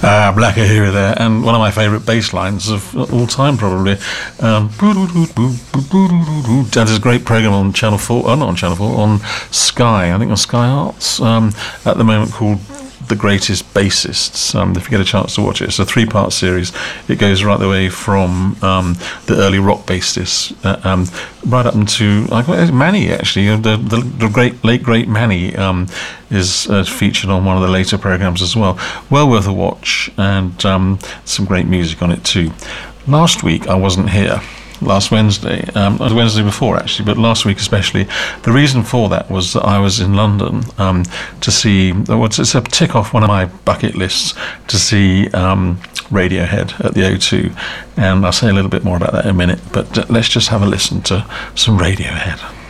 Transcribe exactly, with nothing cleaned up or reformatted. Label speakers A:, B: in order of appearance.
A: Ah, Black Ahura there, and one of my favourite bass lines of all time, probably. Um, that is a great programme on Channel four, oh, not on Channel four, on Sky, I think on Sky Arts, um, at the moment, called The Greatest Bassists. Um, if you get a chance to watch it, it's a three-part series. It goes right the way from um, the early rock bassists, uh, um, right up into like Manny. Actually, the, the the great late great Manny um, is uh, featured on one of the later programs as well. Well worth a watch, and um, some great music on it too. Last week I wasn't here. Last Wednesday, um, the Wednesday before actually, but last week especially. The reason for that was that I was in London um, to see, well, it's a tick off one of my bucket lists, to see um, Radiohead at the O two, and I'll say a little bit more about that in a minute, but uh, let's just have a listen to some Radiohead.